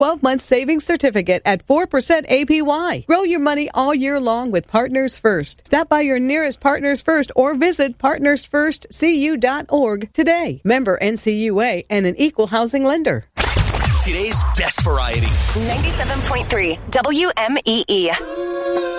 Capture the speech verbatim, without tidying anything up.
twelve-month savings certificate at four percent A P Y. Grow your money all year long with Partners First. Stop by your nearest Partners First or visit partners first c u dot org today. Member N C U A and an equal housing lender. Today's best variety. ninety-seven point three W M E E.